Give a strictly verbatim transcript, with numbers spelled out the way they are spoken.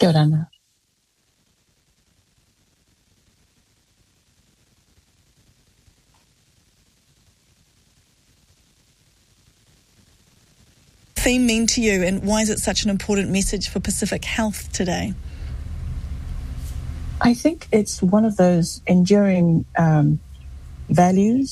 Kia ora, Anna. Theme mean to you, and why is it such an important message for Pacific Health today? I think it's one of those enduring um, values